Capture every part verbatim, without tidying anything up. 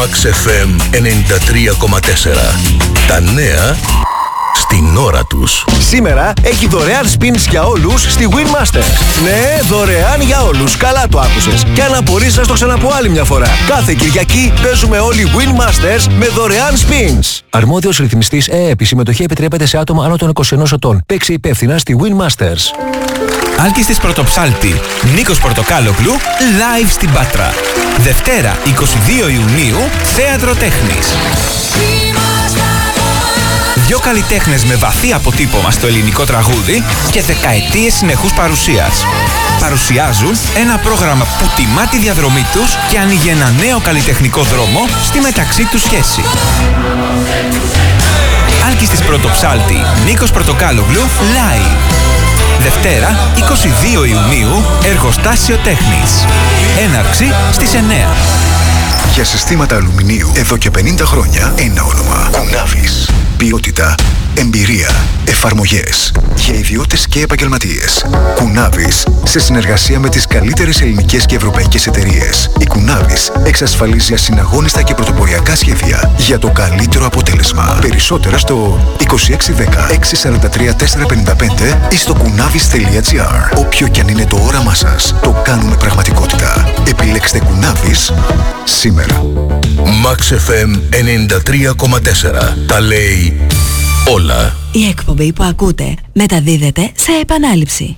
Max εφ εμ ενενήντα τρία κόμμα τέσσερα. Τα νέα στην ώρα τους. Σήμερα έχει δωρεάν spins για όλους στη Win Masters. Ναι, δωρεάν για όλους. Καλά το άκουσες. Και αν απορείς, να στο ξαναπώ άλλη μια φορά. Κάθε Κυριακή παίζουμε όλοι Win Masters με δωρεάν spins. Αρμόδιος ρυθμιστής ΕΕΠ. Η συμμετοχή επιτρέπεται σε άτομα άνω των είκοσι ενός ετών. Παίξε υπεύθυνα στη Win Masters. Άλκης της Πρωτοψάλτη, Νίκος Πορτοκάλογλου, live στην Πάτρα. Δευτέρα, εικοστή δεύτερη Ιουνίου, Θέατρο Τέχνης. Δυο καλλιτέχνες με βαθύ αποτύπωμα στο ελληνικό τραγούδι και δεκαετίες συνεχούς παρουσίας. Παρουσιάζουν ένα πρόγραμμα που τιμά τη διαδρομή τους και ανοίγει ένα νέο καλλιτεχνικό δρόμο στη μεταξύ τους σχέση. Άλκης της Πρωτοψάλτη, Νίκος Πορτοκάλογλου, live. Δευτέρα, εικοστή δεύτερη Ιουνίου, Εργοστάσιο Τέχνης. Έναρξη στις εννιά. Για συστήματα αλουμινίου εδώ και πενήντα χρόνια, ένα όνομα. Κουνάβης. Ποιότητα, εμπειρία, εφαρμογές για ιδιώτες και επαγγελματίες. Κουνάβης, σε συνεργασία με τις καλύτερες ελληνικές και ευρωπαϊκές εταιρείες. Η Κουνάβης εξασφαλίζει ασυναγώνιστα και πρωτοποριακά σχέδια για το καλύτερο αποτέλεσμα. Περισσότερα στο είκοσι έξι δέκα έξι σαράντα τρία τετρακόσια πενήντα πέντε ή στο κουνάβης τελεία τζι άρ. Όποιο κι αν είναι το όραμά σας, το κάνουμε πραγματικότητα. Επιλέξτε Κουνάβης σήμερα. Max εφ εμ ενενήντα τρία κόμμα τέσσερα. Τα λέει όλα. Η εκπομπή που ακούτε μεταδίδεται σε επανάληψη.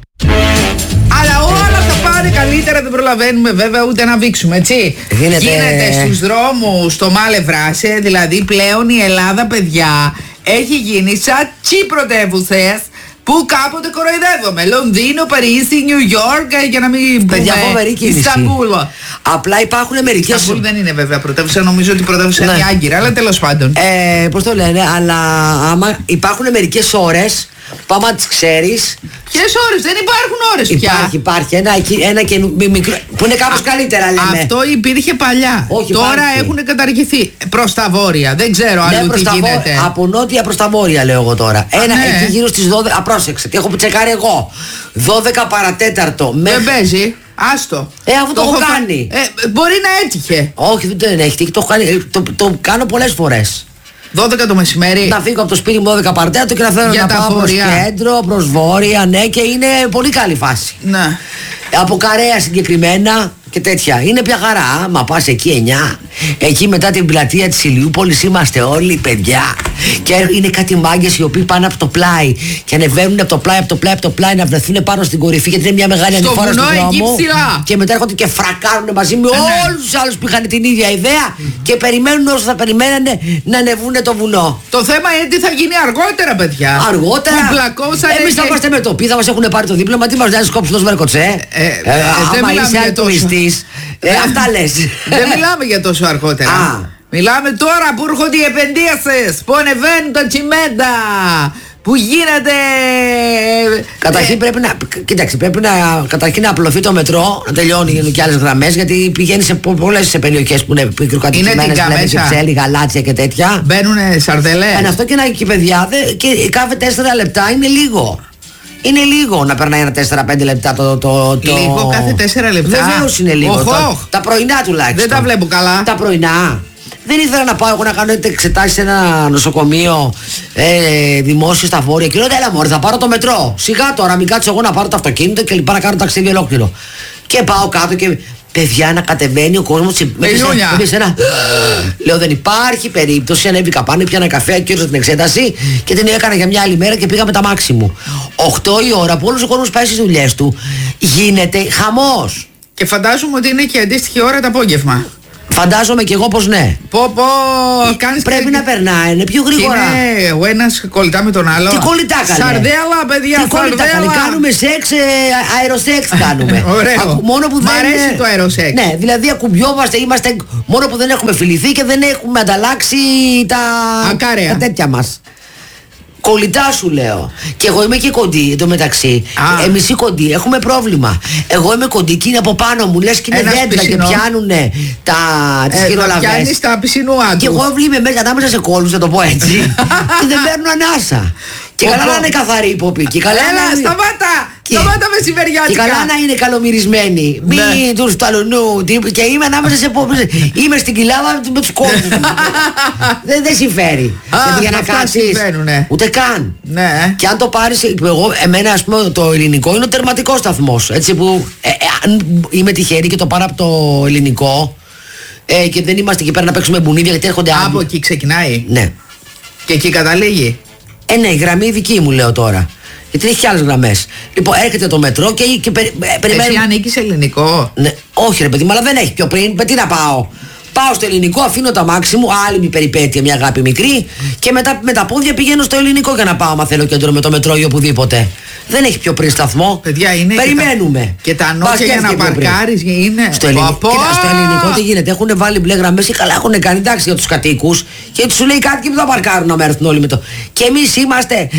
Αλλά όλα θα πάνε καλύτερα, δεν προλαβαίνουμε βέβαια ούτε να βήξουμε, έτσι. Γίνεται, Γίνεται στους δρόμους στο Μάλε Βράσε, δηλαδή πλέον η Ελλάδα, παιδιά, έχει γίνει σαν τσι πρωτεύουσες που κάποτε κοροϊδεύομαι. Λονδίνο, Παρίσι, Νιου Γιόρκ, για να μην παιδιά, πούμε Ισταμπούλ. Απλά υπάρχουν μερικές... Ισταμπούλ δεν είναι βέβαια πρωτεύουσα, νομίζω ότι πρωτεύουσα είναι η Άγκυρα, αλλά τέλος πάντων. Ε, πώς το λένε, αλλά άμα υπάρχουν μερικές ώρες που άμα τις ξέρεις... Ποιες ώρες, δεν υπάρχουν ώρες πια. Υπάρχει, υπάρχει ένα, ένα και μικρό, που είναι κάπως καλύτερα λέμε. Αυτό υπήρχε παλιά. Όχι, τώρα υπάρχει. έχουν καταργηθεί προς τα βόρεια, δεν ξέρω ναι, αλλού τι γίνεται. Βο... Από νότια προς τα βόρεια λέω εγώ τώρα. Α, ένα ναι. εκεί γύρω στις δώδεκα, απρόσεξε, τι έχω τσεκάρει εγώ. δώδεκα παρατέταρτο. Δεν παίζει. Άστο. Ε, αφού το, το έχω κάνει. Ε, μπορεί να έτυχε. Όχι, δεν το έχει. Το, το, το, το κάνω πολλές φορές. δώδεκα το μεσημέρι. Να φύγω από το σπίτι μου δώδεκα παρατέταρτο και να θέλω να πάω προς κέντρο, προς βόρεια, ναι, και είναι πολύ καλή φάση. Ναι. Από Καρέα συγκεκριμένα και τέτοια. Είναι πια χαρά. Μα πας εκεί εννιά. Εκεί μετά την πλατεία της Ηλιούπολης είμαστε όλοι παιδιά. Και είναι κάτι μάγκες οι οποίοι πάνε από το πλάι και ανεβαίνουν από το πλάι, από το πλάι, από το πλάι να βρεθούν πάνω στην κορυφή, γιατί είναι μια μεγάλη ανηφόρα στον δρόμο. Και μετά έρχονται και φρακάρουν μαζί με ε, όλους τους άλλους που είχαν την ίδια ιδέα και περιμένουν όσο θα περιμένανε να ανεβούν το βουνό. Το θέμα είναι τι θα γίνει αργότερα, παιδιά. Αργότερα. Εμείς θα είμαστε με το πι, θα μας έχουν πάρει το δίπλωμα. Τι μας βγάζει κόψει τόσο βαρκοτσέ. Άμα είσαι αλτουριστής. Αυτά λες. Δεν μιλάμε για τόσο αργότερα. Α. Μιλάμε τώρα που έρχονται οι επενδύσεις, που ανεβαίνουν τα τσιμέντα, που γίνεται... Καταρχήν πρέπει να, κοίταξε, πρέπει να, καταρχήν να απλωθεί το μετρό, να τελειώνει και άλλες γραμμές, γιατί πηγαίνει σε πολλές περιοχές που είναι πικροκατοικημένες, δηλαδή Κυψέλη, Γαλάτσια και τέτοια. Μπαίνουνε σαρδελές. Είναι αυτό και, να, και παιδιά, δε, και κάθε τέσσερα λεπτά είναι λίγο. Είναι λίγο να περνάει ένα τέσσερα πέντε λεπτά το, το, το... Λίγο κάθε τέσσερα λεπτά. Βεβαίως είναι λίγο. Το, τα πρωινά τουλάχιστον. Δεν τα βλέπω καλά. Τα πρωινά. Δεν ήθελα να πάω εγώ να κάνω εξετάσεις σε ένα νοσοκομείο ε, δημόσιο στα βόρεια. Και λέω, έλα μωρέ, θα πάρω το μετρό. Σιγά τώρα, μην κάτσω εγώ να πάρω το αυτοκίνητο και λοιπά να κάνω ταξίδι ολόκληρο. Και πάω κάτω και παιδιά να κατεβαίνει ο κόσμος. Με ένα... Λέω, δεν υπάρχει περίπτωση. Ανέβηκα πάνω, πιάνα καφέ, κύρωσα την εξέταση και την έκανα για μια άλλη μέρα και πήγα με τα μάξι μου. οκτώ η ώρα που όλος ο κόσμος πάει στις δουλειές του, γίνεται χαμός. Και φαντάζομαι ότι είναι και αντίστοιχη ώρα το απόγευμα. Φαντάζομαι κι εγώ πως ναι. Πω πω, κάνεις πρέπει και... να περνάει, είναι πιο γρήγορα. Είναι ο ένας κολλητά με τον άλλο. Τι κολλητά καλέ. Σαρδέλα, παιδιά, τι κολλητά καλέ. Κάνουμε σεξ, ε, αεροσέξ κάνουμε. Ωραίο. Α, μόνο που Μ' δεν... αρέσει το αεροσέξ. Ναι, δηλαδή ακουμπιόμαστε, είμαστε μόνο που δεν έχουμε φιληθεί και δεν έχουμε ανταλλάξει τα, τα τέτοια μας. Κολλητά σου λέω. Και εγώ είμαι και κοντή εντωμεταξύ. Εμείς οι κοντοί έχουμε πρόβλημα. Εγώ είμαι κοντή και είναι από πάνω μου. Λες και είναι δέντρα και πιάνουνε τα, τις ε, χειρολαβές. Πιάνεις τα πισινουά τους. Και εγώ βλήμε μέσα ανάμεσα σε κόλους, να το πω έτσι. Και δεν παίρνουν ανάσα. Και καλά να είναι καθαρή υποπή. Έλα, σταμάτα! Σταμάτα μεσημεριάτικα. Και καλά να είναι καλομυρισμένοι. Μην Ναι. του του αλουνού. τι- Και είμαι ανάμεσα σε πόπους. Είμαι στην κοιλάδα με του κόσμου. Δεν δεν συμφέρει. Α, Γιατί για να αυτά κάτσεις. συμβαίνουνε. Ούτε καν. Ναι. Και αν το πάρεις, εγώ, εμένα ας πούμε το ελληνικό είναι ο τερματικός σταθμός. Έτσι που ε, ε, αν είμαι τυχερή και το πάρω από το ελληνικό ε, και δεν είμαστε εκεί πέρα να παίξουμε μπουνίδια γιατί έρχονται άλλοι. Από εκεί ξεκινάει. Ναι. Και εκεί καταλήγει. Ε, ναι, η γραμμή δική μου λέω τώρα. Γιατί έχει και άλλες γραμμές. Λοιπόν, έρχεται το μετρό και, και περι, ε, περιμένουμε. Εσύ ανήκεις σε ελληνικό. Ναι, όχι ρε παιδί μου, αλλά δεν έχει πιο πριν. Με τι να πάω. Πάω στο ελληνικό, αφήνω τα μάξι μου, άλλη μια περιπέτεια, μια αγάπη μικρή. Και μετά με τα πόδια πηγαίνω στο ελληνικό για να πάω, άμα θέλω κέντρο με το μετρό ή οπουδήποτε. Δεν έχει πιο πριν σταθμό. Παιδιά, είναι. Περιμένουμε. Και τα, και τα Πας νότια για να σκέφτηκε πιο πριν. παρκάρεις είναι. Στο, ελληνικό, Παπά! κοίτα, στο ελληνικό τι γίνεται, έχουν βάλει μπλε γραμμές και καλά έχουν κάνει εντάξει για τους κατοίκους και τους λέει κάτι και που θα παρκάρουν να έρθουν όλοι με το. Και εμείς είμαστε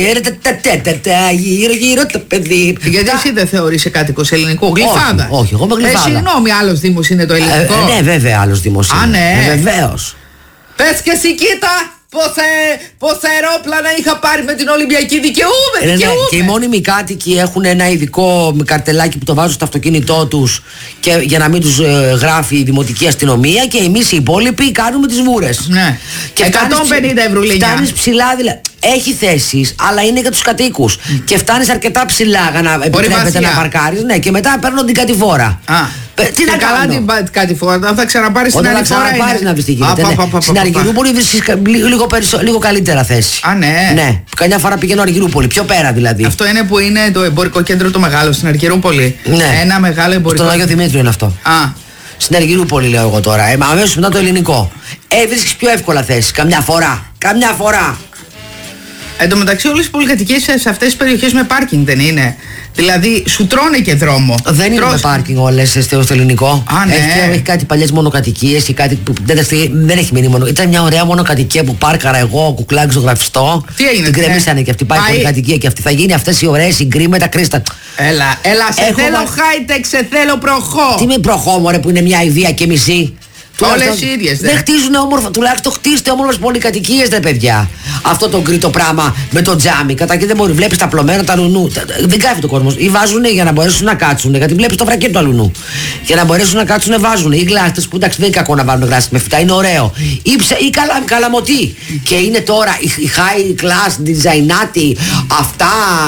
γύρω γύρω το παιδί. Γιατί εσύ δεν θεωρείσαι κάτοικος ελληνικού. Γλυφάδα. Όχι, όχι, εγώ είμαι γλυφάδα. Ε, συγγνώμη, άλλος δήμος είναι το ελληνικό. Ε, ναι, βέβαια, άλλος δημοσίου. Α, ναι. Ε, βεβαίως. Πες και εσύ, κοίτα πόσα, πόσα αερόπλανα είχα πάρει με την Ολυμπιακή. Δικαιούμαι, Ε, ναι, δικαιούμαι. και οι μόνιμοι κάτοικοι έχουν ένα ειδικό καρτελάκι που το βάζουν στο αυτοκίνητό τους και για να μην τους ε, γράφει η δημοτική αστυνομία και εμείς οι υπόλοιποι κάνουμε τις βούρες. Ναι. Και εκατόν πενήντα ευρουλίνια. Φτάνεις ψηλά, δηλαδή. Έχει θέσεις, αλλά είναι για τους κατοίκους. Και φτάνεις αρκετά ψηλά για να επιτρέπεται βασία. να παρκάρεις. Ναι, και μετά παίρνω την κατηφόρα. Α. Ε, τι και να καλά κάνω. την πα- κάτι φορά, θα ξαναπάρεις την Όταν άλλη θα φορά. ξαναπάρεις είναι- να δεις τι Α, γίνεται. πα, ναι. πα, πα, Στην πα, πα. Αργυρούπολη βρίσκεις κα- λίγο, λίγο, περισσο- λίγο καλύτερα θέση. Α, ναι. Ναι, καμιά φορά πηγαίνω Αργυρούπολη, πιο πέρα δηλαδή. Αυτό είναι που είναι το εμπορικό κέντρο το μεγάλο στην Αργυρούπολη. Ναι. Ένα μεγάλο εμπορικό. Στον Άγιο Δημήτριο είναι αυτό. Α, Στην Αργυρούπολη λέω εγώ τώρα. Ε, μα αμέσως μετά το ελληνικό. Ε, βρίσκεις πιο εύκολα θέση. Καμιά φορά. Καμιά φορά. εν τω μεταξύ όλες οι πολυκατοικίες σε αυτές τις περιοχές με πάρκινγκ δεν είναι. Δηλαδή σου τρώνε και δρόμο. Δεν είναι Τρως- με πάρκινγκ όλες στο στο ελληνικό. Α, ναι. Έχει, έχει κάτι παλιές μονοκατοικίες και κάτι που δεν, δεν έχει μείνει μόνο. Ήταν μια ωραία μονοκατοικία που πάρκαρα εγώ, κουκλάκι ζωγραφιστό. Τι έγινε, Την ναι. κρεμίσανε και αυτή. Πάει, Πάει. πολυκατοικία και αυτή. Θα γίνει αυτές οι ωραίες συγκρίμετα κρίστα. Έλα, έλα, σε Έχω θέλω βα- high tech, σε θέλω προχώ. Τι με προχώμορε που είναι μια ιδέα και μισή. Όλες Τουλάχιστον οι ίδιες, Δεν δε. χτίζουν όμορφα, τουλάχιστον χτίστε όμορφες πολυκατοικίες, ρε παιδιά. Αυτό το γκρι το πράγμα με το τζάμι. Κατά και δεν μπορεί, βλέπει τα πλωμένα, τα λουνού. Τα- τα- Δεν κάθεται ο κόσμο. Ή βάζουν για να μπορέσουν να κάτσουν. Γιατί βλέπει το βρακί του αλουνού. Για να μπορέσουν να κάτσουν, βάζουν. Ή γλάστες που εντάξει δεν είναι κακό να βάλουν γλάστες με φυτά, είναι ωραίο. Ή, ψε, ή καλα, καλαμωτή. Και είναι τώρα η, η high class designaτη αυτά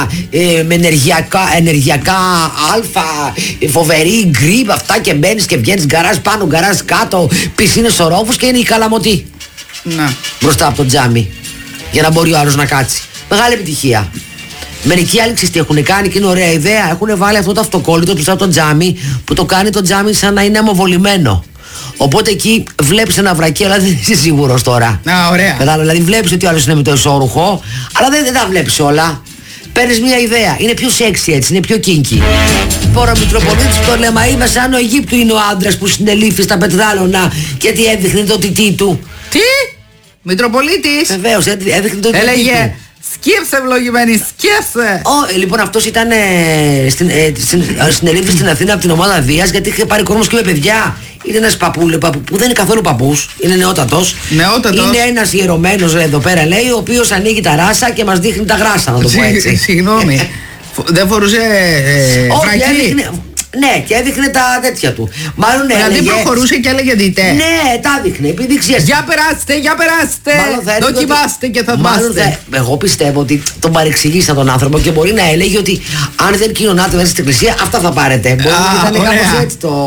ε, με ενεργειακά, ενεργειακά αλφα, ε, φοβερή γκρι, αυτά και μπαίνει και βγαίνει γκαράζ πάνω, γκαράζ κάτω, πισίνες ορόφους και είναι η καλαμωτή Να. μπροστά από το τζάμι. Για να μπορεί ο άλλος να κάτσει. Μεγάλη επιτυχία. Μερικοί άλλοι ξέρεις τι έχουν κάνει και είναι ωραία ιδέα. Έχουν βάλει αυτό το αυτοκόλλητο μπροστά από το τζάμι που το κάνει το τζάμι σαν να είναι αμοβολημένο. Οπότε εκεί βλέπεις ένα βρακί, αλλά δεν είσαι σίγουρος τώρα. Α, ωραία. Κατάλαβα, δηλαδή βλέπεις ότι ο άλλος είναι με το ισόρουχο, αλλά δεν, δεν τα βλέπεις όλα. Παίρνεις μια ιδέα. Είναι πιο σεξι έτσι, είναι πιο kinky. Τώρα ο Μητροπολίτης το Λεμαΐδα σαν ο Αιγύπτου είναι ο άντρας που συνελήφθη στα πετράλωνα γιατί έδειχνε το τιτί του. Τι! Μητροπολίτης! Βεβαίως, έδει- έδειχνε το τιτί Έλεγε του. σκύψε ευλογημένη, σκύψε! Ω, ε, λοιπόν, αυτός ήταν ε, στην, ε, στην, ε, συνελήφθη στην Αθήνα από την ομάδα Δίας γιατί είχε πάρει κόσμος και με παιδιά. Είναι ένας παππούλε παππού, που δεν είναι καθόλου παππούς, είναι νεότατος. Νεότατος. Είναι ένας ιερωμένος εδώ πέρα λέει, ο οποίος ανοίγει τα ράσα και μας δείχνει τα γράσα, να το πω έτσι. Συ- Συγγνώμη. Φο- Δεν φορούσε ε, Όχι, βρακί. έδειχνε, ναι, και έδειχνε τα τέτοια του. Μάλλον Δηλαδή έλεγε. προχωρούσε και έλεγε δείτε. Ναι, τα έδειχνε, επειδή ξέρεις. Για περάστε, για περάστε! Μάλλον θα έλεγε Δοκιμάστε ότι- και θα μάλλον πάστε. θα- Εγώ πιστεύω ότι τον παρεξηγήσαν τον άνθρωπο και μπορεί να έλεγε ότι αν δεν κοινωνάτε μέσα στην εκκλησία, αυτά θα πάρετε. Μπορεί Α, να ήταν ωραία. κάπως έτσι το.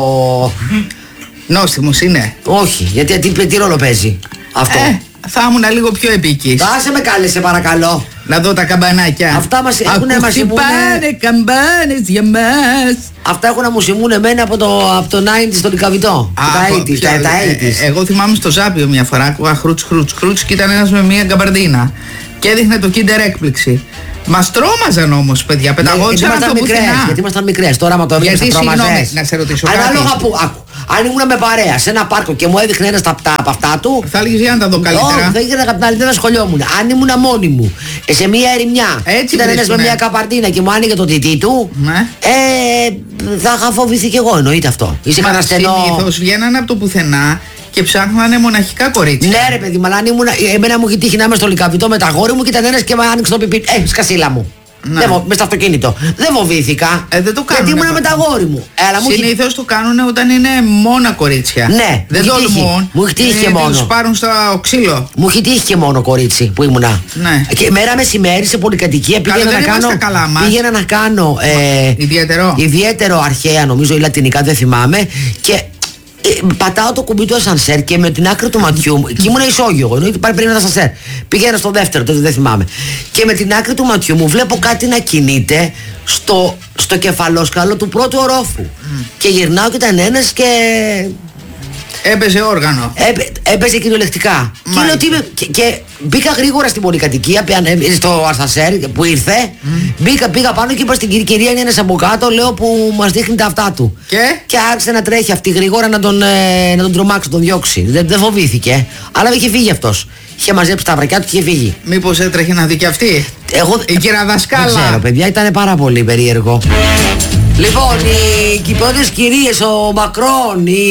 Νόστιμος είναι. Όχι, γιατί τι, τι ρόλο παίζει αυτό. Ε, θα ήμουν λίγο πιο επίκης. Άσε με κάλεσε παρακαλώ. Να δω τα καμπανάκια. Αυτά μας έχουνε, Ακού μας χτυπάνε ήμουνε- καμπάνες για μας. Αυτά έχουν να μου σημούν εμένα από το, από το ενενήντα στον Ικαβιτό. Α, Τα από ογδόντα, ποιο- τα, τα ε, ογδόντα. ε, Εγώ θυμάμαι στο Ζάπιο μια φορά, άκουγα χρούτς χρούτς χρούτς και ήταν ένας με μια γκαμπαρδίνα. Και έδειχνε το Kinder έκπληξη. Μας τρόμαζαν όμως παιδιά, πεταγόντουσαν από το μικρές, πουθενά. γιατί ήμασταν μικρές. Τώρα άμα το έβλεπες Γιατί, θα τρόμαζες. συγγνώμη, να σε ρωτήσω κάτι. Ανάλογα που, άκου, αν ήμουν με παρέα σε ένα πάρκο και μου έδειχνε ένας τα, τα, από αυτά του. Θα έλεγες για να τα δω Όχι, καλύτερα. θα είχα την άλλη, δεν ασχολιόμουν. Αν ήμουν μόνη μου ε, σε μια ερημιά, Έτσι ήταν ένας με βρίσκουνε. μια καπαρτίνα και μου άνοιγε το τιτί του, Ναι. ε, θα είχα φοβηθεί κι εγώ, εννοείται αυτό. Είσαι Μα κανένα στενό. συνήθως βγαίνανε από το πουθενά και ψάχνανε μοναχικά κορίτσια. Ναι, ρε παιδί, μα αν ήμουν, εμένα μου έχει τύχει να είμαι στο Λυκαβητό με τα γόρι μου και ήταν ένας και με άνοιξε το πιπί. Ε, σκασίλα μου. Ναι. Δεν, μες στο αυτοκίνητο. Δεν φοβήθηκα. Ε, δεν το κάνουν. Γιατί ήμουν με τα αγόρι μου. Συνήθως το κάνουν όταν είναι μόνα κορίτσια. Ναι, δεν μου έχει τολμούν. Μου έχει τύχει και μόνο. Τους πάρουν στο ξύλο. Μου έχει τύχει και μόνο κορίτσι που ήμουνα. Ναι. Και μέρα μεσημέρι σε πολυκατοικία πήγαινα να κάνω. Καλά, πήγαινα να κάνω. Ε, ιδιαίτερο. Ιδιαίτερο αρχαία, νομίζω, ή λατινικά, δεν θυμάμαι. Και Ε, πατάω το κουμπί του ασανσέρ και με την άκρη του ματιού μου. Και ήμουν ισόγειο, ενώ πάει πριν ένα ασανσέρ. Πήγαινα στο δεύτερο, τότε δεν θυμάμαι. Και με την άκρη του ματιού μου βλέπω κάτι να κινείται στο, στο κεφαλόσκαλο του πρώτου ορόφου. Mm. Και γυρνάω και ήταν ένας και. Έπαιζε όργανο. Έπαι, έπαιζε κυριολεκτικά. Και, λέω, τι, και, και μπήκα γρήγορα στην πολυκατοικία, στο ασανσέρ που ήρθε. Mm. Μπήκα, πήγα πάνω και είπα στην κυρία είναι από κάτω, λέω, που μας δείχνει τα αυτά του. Και, και άρχισε να τρέχει αυτή γρήγορα να τον, ε, να τον τρομάξει, να τον διώξει. Δεν, δεν φοβήθηκε, αλλά είχε φύγει αυτός. Είχε μαζέψει τα βρακιά του και είχε φύγει. Μήπως έτρεχε να δει και αυτή. Εγώ, η κυρία Δασκάλα. Δεν ξέρω, παιδιά, ήταν πάρα πολύ περίεργο. Λοιπόν, οι κυπρότες κυρίες, ο Μακρόν, η,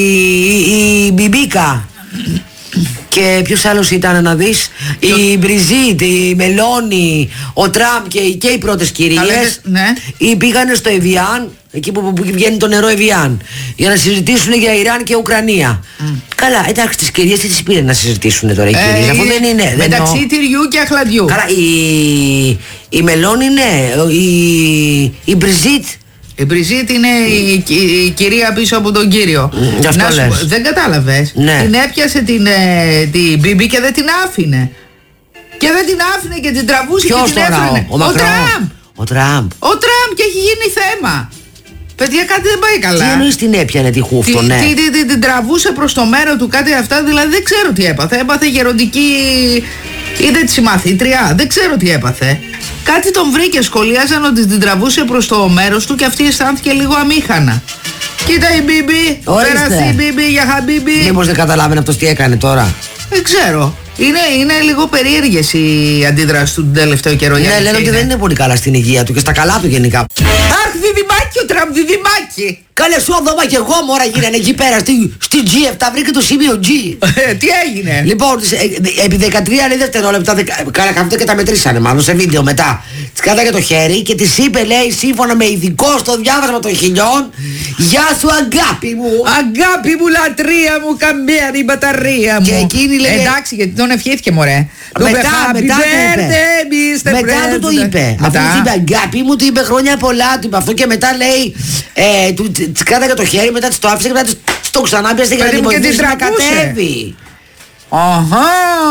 η, η Μπιμπίκα και ποιος άλλος ήταν να δεις, η Μπριζίτ, η Μελώνη, ο Τραμπ και, και οι πρώτες κυρίες, ναι. πήγανε στο Εβιάν, εκεί που, που βγαίνει το νερό Εβιάν, για να συζητήσουν για Ιράν και Ουκρανία. Mm. Καλά, εντάξει, τις κυρίες τι τις πήρε να συζητήσουν τώρα οι ε, κυρίες, αφού δεν είναι. Μεταξύ δεν τυριού και αχλαδιού. Καλά, η, η Μελώνη ναι, η, η Μπριζίτ. Η Μπριζίτ είναι η, η, η κυρία πίσω από τον κύριο. Mm, αυτό να σου, δεν κατάλαβες. Ναι. Την έπιασε την, ε, την Μπίμπι και δεν την άφηνε. Και δεν την άφηνε και την τραβούσε. Ποιος και την τώρα, έφερνε. ο, ο, ο Τραμπ. Ο Τραμπ. Ο Τραμπ και έχει γίνει θέμα. Παιδιά, κάτι δεν πάει καλά. Τι εννοείς την έπιανε τη χούφτο, ναι. Την, την, την, την τραβούσε προς το μέρο του κάτι αυτά, δηλαδή δεν ξέρω τι έπαθε. Έπαθε γεροντική, είδε τη συμμαθήτρια, δεν ξέρω τι έπαθε. Κάτι τον βρήκε, σχολίαζαν ότι την τραβούσε προς το μέρος του και αυτή αισθάνθηκε λίγο αμήχανα. Κοίτα η Μπίμπι, πέρασε η Μπίμπι για χαμπίμπι. Μήπως δεν καταλάβαινε αυτός τι έκανε τώρα. Δεν ξέρω. Είναι, είναι λίγο περίεργες οι αντίδρασεις του τον τελευταίο καιρό. Ναι, λένε ότι δεν είναι πολύ καλά στην υγεία του και στα καλά του γενικά. Αχ, διδυμάκι ο Τραμπ, διδυμάκι. Καλέ σου δώμα και εγώ μόρα γίνανε εκεί πέρα στη, στη τζι εφ, τα βρήκε το σημείο G. Τι έγινε. Λοιπόν, επί δεκατρία λέει δευτερόλεπτα, καλά καφτό και τα μετρήσανε μάλλον σε βίντεο μετά. Της κάταγε το χέρι και της είπε, λέει, σύμφωνα με ειδικό στο διάβασμα των χιλιών, γεια σου αγάπη μου. Αγάπη μου, λατρεία μου, καμπέα η μπαταρία μου. Και εκείνη λέει. Εντάξει, γιατί τον ευχήθηκε μωρέ. Μετά, μετά, μετά, μετά του το είπε. Αφού του είπε αγάπη μου, του είπε χρόνια πολλά, του είπε αυτό και μετά λέει, ε, του, της κάταγε το χέρι, μετά της το άφησε και μετά της το ξανά πιάσε και να την βοηθήσει να κατέβει. Αχα,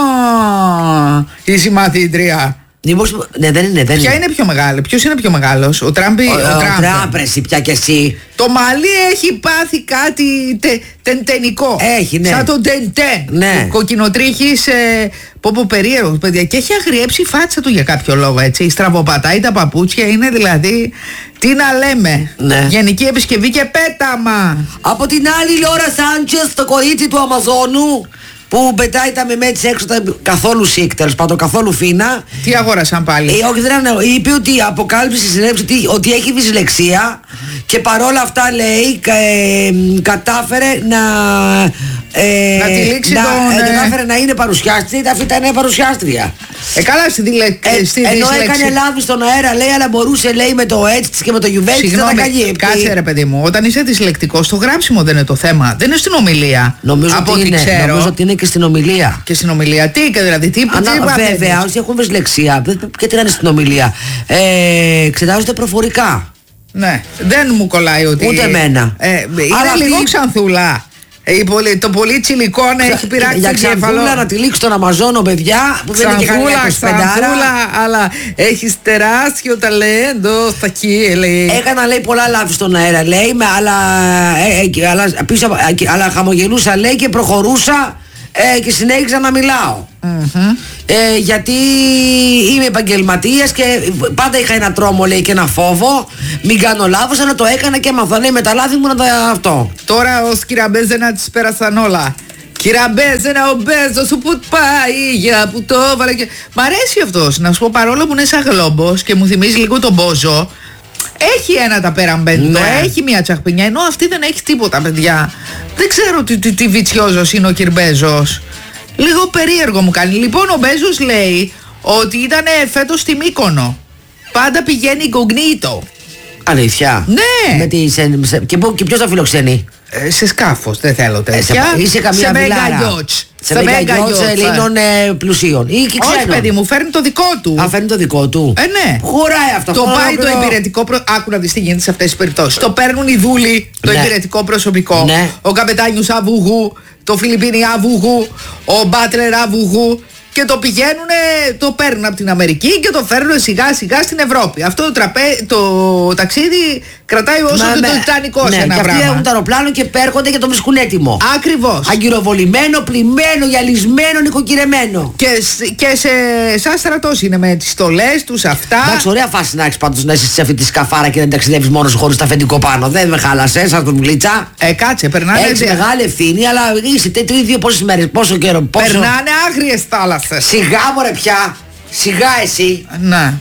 η συμμαθήτρια. Ναι, δεν είναι, δεν Ποια είναι πιο μεγάλη, ποιος είναι πιο μεγάλος, ο Τραμπ ή ο, ο, ο Τραμπ, εσύ πια κι εσύ. Το μαλλί έχει πάθει κάτι τε, τεντενικό. Έχει, ναι. Σαν τον τεντεν. Ναι. Κοκκινοτρίχης, ε, πω πω περίεργος, παιδιά. Και έχει αγριέψει η φάτσα του για κάποιο λόγο, έτσι. Στραβοπατάει τα παπούτσια, είναι δηλαδή, τι να λέμε. Ναι. Γενική επισκευή και πέταμα. Από την άλλη, η Λόρα Σάντσες, το κορίτσι του Αμαζόνου, που πετάει τα μεμέτς έξω, τα καθόλου σικ, τέλος πάντων, καθόλου φίνα. Τι αγόρασαν πάλι. Ε, όχι, δεν είναι. Είπε ότι αποκάλυψε στη συνέντευξη ότι, ότι έχει δυσλεξία και παρόλα αυτά λέει κα, ε, κατάφερε να. Ε, να τη λήξει να, τον. Ε, κατάφερε να είναι παρουσιάστρια, αυτή ήταν παρουσιάστρια. Ε, καλά, στη, δηλε... ε, στη ενώ δυσλεξία. έκανε λάθη στον αέρα, λέει, αλλά μπορούσε, λέει, με το έτσι της και με το γιουβέτσι της να τα καλύπτει. Κάτσε ρε παιδί μου, όταν είσαι δυσλεκτικός, το γράψιμο δεν είναι το θέμα. Δεν είναι στην ομιλία. Νομίζω, από ότι, ό,τι είναι, ξέρω. νομίζω ότι είναι και στην ομιλία. Και στην ομιλία, τι και δηλαδή, τι, Ανα, τι βέβαια, όσοι έχουν δυσλεξία, και τι να είναι στην ομιλία, ε, εξετάζονται προφορικά. Ναι, δεν μου κολλάει ότι. Ούτε εμένα. Ε, είναι αλλά λίγο αυτή... ξανθούλα. Ε, πολύ, το πολύ τσιλικό να έχει πειράξει για το κέφαλο. ξανθούλα να τη λήξει τον Αμαζόνο, παιδιά, που δεν είναι και κανένα ξανθούλα, αλλά έχεις τεράστιο ταλέντο στα κύριε. Έκανα, λέει, πολλά λάθη στον αέρα, λέει, με, αλλά, ε, ε, αλλά, πίσω, ε, αλλά χαμογελούσα, λέει, και προχωρούσα ε, και συνέχιζα να μιλάω. Mm-hmm. Ε, γιατί είμαι επαγγελματίας και πάντα είχα ένα τρόμο, λέει, και ένα φόβο. Μην κάνω λάθος, αλλά το έκανα και έμαθα, λέει, με τα λάθη μου να τα αυτό. Τώρα ο Σκυραμπέζενα τις πέρασαν όλα. Κυραμπέζενα ο Μπέζος σου που πάει για που το έβαλε και... Μ' αρέσει αυτός, να σου πω, παρόλο που είναι σαν γλόμπος και μου θυμίζει λίγο τον Μπόζο. Έχει ένα ταπέραμπέντο, ναι. Έχει μια τσαχπινιά, ενώ αυτή δεν έχει τίποτα, παιδιά. Δεν ξέρω τι, τι, τι βιτσιόζος είναι ο Κυρμπέζος. Λίγο περίεργο μου κάνει. Λοιπόν, ο Μπέζος λέει ότι ήταν φέτος στη Μύκονο. πάντα πηγαίνει incognito. Αλήθεια. Ναι. Με τη, σε, σε, και, και ποιος θα φιλοξενεί? Ε, σε σκάφος, δεν θέλω τέτοια. Ε, σε, ή σε καμία σε βιλάρα. μέγα γιότς. Σε μέγα γιότς Ελλήνων ε, πλουσίων. Ή και Όχι, ξένων. παιδί μου, φέρνει το δικό του. Α, φέρνει το δικό του. Ε, ναι. Χωράει αυτό. Το αυτό πάει το ολόκληρο- υπηρετικό προσωπικό. Άκου να δεις τι γίνεται σε αυτές τις περιπτώσεις. Το παίρνουν οι δούλοι, το Ναι. υπηρετικό προσωπικό. Ναι. Ο καπετάνιος Αβουγού, το Φιλιππίνι Αβουγού, ο Μπάτλερ Αβουγού. Και το πηγαίνουνε, το παίρνουν από την Αμερική και το φέρνουν σιγά σιγά στην Ευρώπη. Αυτό το, τραπέ, το ταξίδι κρατάει όσο Μα και με- το Τιτανικό ναι, σε ένα και αυτοί πράγμα. έχουν το αεροπλάνο και πέρχονται και το βρίσκουν έτοιμο. Ακριβώς. Αγκυροβολημένο, πλημμένο, γυαλισμένο, νοικοκυρεμένο. Και, σ- και σε σαν στρατός είναι με τις στολές τους αυτά. Εντάξει, ωραία φάση να έχει πάντως να είσαι σε αυτή τη σκαφάρα και να ταξιδεύει μόνο σου χωρίς το αφεντικό πάνω. Δεν με χάλασε, σαν τον γλίτσα. Ε, κάτσε, περνάνε, Έχει μεγάλη ευθύνη, αλλά είσαι τρει-δύο πόσε μέρε, πόσο καιρό. Πόσο... περνάνε άγριες θάλασσες. Σιγά μωρέ πια, σιγά εσύ. Ναι.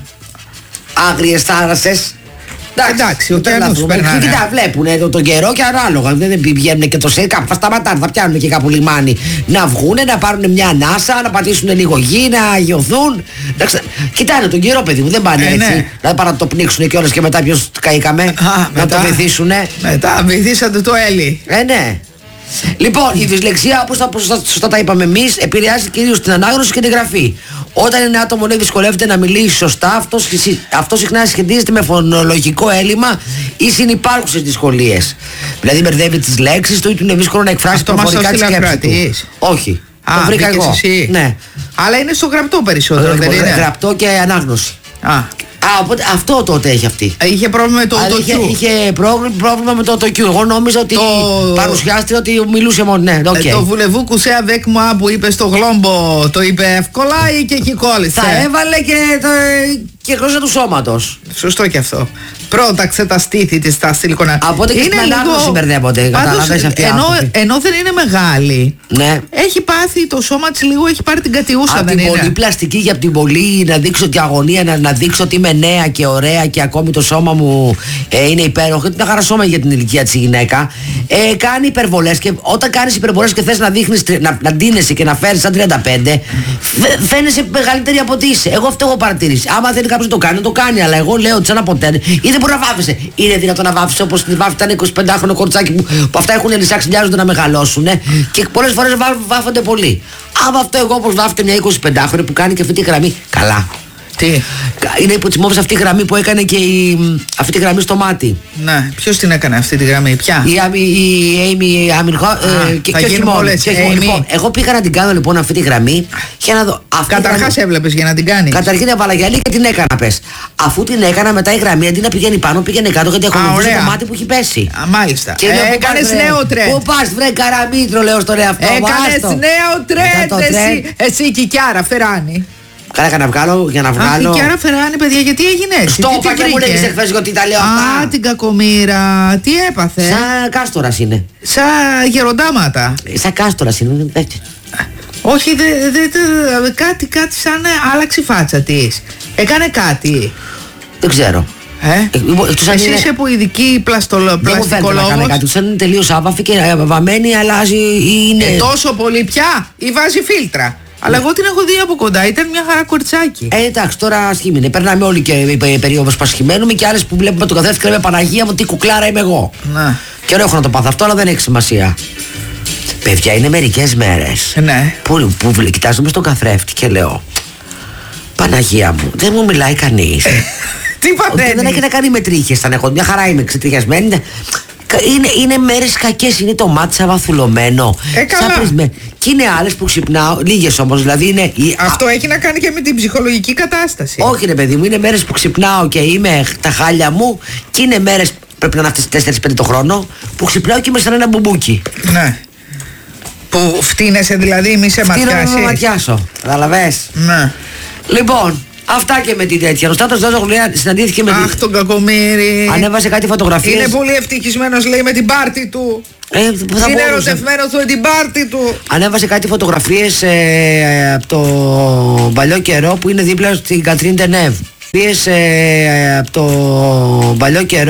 Άγριες θάλασσες. Εντάξει, ο δεν ωκεανούς τρελαθούμε. περνάνε. Κοίτα, βλέπουν ε, τον καιρό και ανάλογα. Δεν δεν πηγαίνουν και το σε κάπου. Θα σταματάνε, θα πιάνουν και κάπου λιμάνι. Να βγούνε, να πάρουν μια ανάσα, να πατήσουν λίγο γη, να αγιωθούν. Να ξα... Κοιτάνε τον καιρό, παιδί μου, δεν πάνε Ε, έτσι. ναι. Να πάνε να το πνίξουν κιόλας και μετά ποιος καήκαμε. Α, να μετά. το βυθίσουνε. Μετά βυθίσατε το Έλλη. Ε, ναι. Λοιπόν, η δυσλεξία, όπως τα, σωστά, σωστά τα είπαμε εμείς, επηρεάζει κυρίως την ανάγνωση και την γραφή. Όταν ένα άτομο λέει δυσκολεύεται να μιλήσει σωστά, αυτό, αυτό συχνά σχετίζεται με φωνολογικό έλλειμμα ή συνυπάρχουσες δυσκολίες. Δηλαδή, μπερδεύει τις λέξεις του ή του είναι δύσκολο να εκφράσει Αυτό μας το προφορικά τη στείλε σκέψη του. ακροατής. Όχι. Α, το βρήκα μπήκες εγώ. εσύ. Ναι. Αλλά είναι στο γραπτό περισσότερο, δεν είναι. Γραπτό και ανάγνωση. Α, Α, οπότε αυτό τότε έχει αυτή. είχε πρόβλημα με το Αλλά είχε, autocue. είχε πρόβλημα, πρόβλημα με το autocue. Εγώ νόμιζα ότι Το- παρουσιάστηκε ότι μιλούσε μόνο. Ναι, οκ. Ε, το βουλεβού Κουσέα Βέκ Μουά που είπε στο Γλόμπο το είπε εύκολα ή και εκεί κόλλησε. Θα έβαλε και, το, και γλώσσα του σώματος. Σωστό και αυτό. Πρόταξε τα στήθη της στα σιλικονά. Από ό,τι και στην ανάγνωση μπερδεύονται, Πάντως, καταλαβαίνεις αυτοί οι ενώ, άνθρωποι. ενώ δεν είναι μεγάλη, Ναι. έχει πάθει το σώμα της λίγο, έχει πάρει την κατιούσα, Από δεν την είναι. πολύ πλαστική και από την πολύ να δείξω την αγωνία, να, να δείξω ότι είμαι νέα και ωραία και ακόμη το σώμα μου ε, είναι υπέροχο. Είναι ένα χαρά σώμα για την ηλικία της η γυναίκα. Ε, κάνει υπερβολές και όταν κάνεις υπερβολές και θες να δείχνεις, να, να ντύνεσαι και να φέρεις σαν τριάντα πέντε, φαι- φαίνεσαι μεγαλύτερη από ό,τι είσαι. Εγώ αυτό έχω παρατηρήσει. Άμα θέλει κάποιος να το κάνει, να το κάνει. Αλλά εγώ λέω ότι σαν ποτέ ή δεν μπορεί να βάφεσαι. Είναι δυνατόν να βάφεσαι όπως τη βάφη ήταν εικοσιπεντάχρονο κορτσάκι που, που αυτά έχουν λυσάξει, μοιάζονται να μεγαλώσουν. Ε, και πολλές φορές βά, βάφονται πολύ. Άμα αυτό εγώ όπως βάφεται μια εικοσιπεντάχρονη που κάνει και αυτή τη γραμμή. Καλά. Τι. Είναι υπό τις μόβες αυτή η γραμμή που έκανε και η, αυτή τη γραμμή στο μάτι. Ναι, ποιος την έκανε αυτή τη γραμμή, ποια. Η, Άμι- η Amy Άμινχο. Και, θα και όχι γίνουν μόνο. πολλές, Και όχι μόνο. Amy. Λοιπόν, εγώ πήγα να την κάνω λοιπόν αυτή τη γραμμή για να δω. Αυτή η Καταρχάς γραμμή- έβλεπες για να την κάνεις. Καταρχήν έβαλα γυαλί και την έκανα πες. Αφού την έκανα μετά η γραμμή αντί να πηγαίνει πάνω πήγαινε κάτω γιατί έχω Α, νομίζει ωραία. το μάτι που έχει πέσει. Α, μάλιστα. Και λέω, Ε, πού έκανες πας, βρε? νέο τρέντ. Πού πας βρε καραμίτρο λέω στον εαυτό μου. Έκανες άστο. νέο Μετά το τρέντ τρέντ. εσύ. Εσύ η Κικιάρα Φεράνη. Καλά έκανα να βγάλω για να Αχ, η βγάλω. Κικιάρα Φεράνη, παιδιά, γιατί έγινε έτσι. Στο τι είπα τη και μου βρήκε? λέγεις εχθές ότι τα λέω Α, αυτά. την κακομοίρα. Τι έπαθε. Σαν κάστορας είναι. Σαν γεροντάματα. Σαν κάστορας είναι. Όχι, δε, δε, δε, κάτι, κάτι σαν άλλαξε η φάτσα της. Έκανε κάτι. Δεν ξέρω. Ε? Ε, εκτός αν Εσύ είναι- είσαι που ειδική πλαστολο, Δεν μου φαίνεται να κάνει πλαστικολόγος. κάτι. Σαν είναι τελείως άβαφη και ε, βαμμένη, αλλάζει ή είναι. Ε, τόσο πολύ πια ή βάζει φίλτρα. Αλλά εγώ την έχω δει από κοντά, ήταν μια χαρά κοριτσάκι. Ε, εντάξει, τώρα σχήμινε. Περνάμε όλοι και ε, περίοδο που ασχημένουμε και άλλες που βλέπουμε τον καθένα και λέμε Παναγία μου, τι κουκλάρα είμαι εγώ. Να. Και ωραίο έχω να το πάθω αυτό, αλλά δεν έχει σημασία. Παιδιά, είναι μερικές μέρες Ναι. που, που βλέ- κοιτάζομαι στον καθρέφτη και λέω Παναγία μου, δεν μου μιλάει κανείς. Τι Ότι δεν παθαίνει. έχει να κάνει με τρίχες. Θα έχω μια χαρά, είμαι ξετριχιασμένη. Είναι, είναι μέρες κακές, είναι το μάτι σαν βαθουλωμένο. Ε, καλά. σαν πρισμένο. Και είναι άλλες που ξυπνάω, λίγες όμως, δηλαδή είναι. η- Αυτό έχει να κάνει και με την ψυχολογική κατάσταση. Όχι ρε παιδί μου, είναι μέρες που ξυπνάω και είμαι τα χάλια μου και είναι μέρες, πρέπει να είναι αυτές τέσσερις πέντε το χρόνο, που ξυπνάω και είμαι σαν ένα μπουμπούκι. Ναι. Που φτύνεσαι δηλαδή, μη σε Τι να με ματιάσει. ματιάσω, καταλαβες. Ναι. Λοιπόν, αυτά και με την τέτοια. Ο Στάτος Δόζογλουιά συναντήθηκε με Αχ, την. τον κακομοίρη. Ανέβασε κάτι φωτογραφίες. Είναι πολύ ευτυχισμένος, λέει, με την πάρτη του. Ε, θα Είναι μπορούσε. ερωτευμένος με την πάρτη του. Ανέβασε κάτι φωτογραφίες ε, από το παλιό καιρό που είναι δίπλα στην Κατρίν Τενεύ. Φωτογραφίες ε, από το παλιό καιρό